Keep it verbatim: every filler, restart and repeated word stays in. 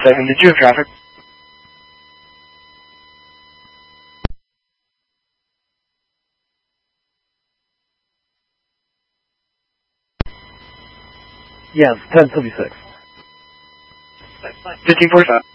seven, did you have traffic? Yes, ten seventy-six. fifteen forty-five.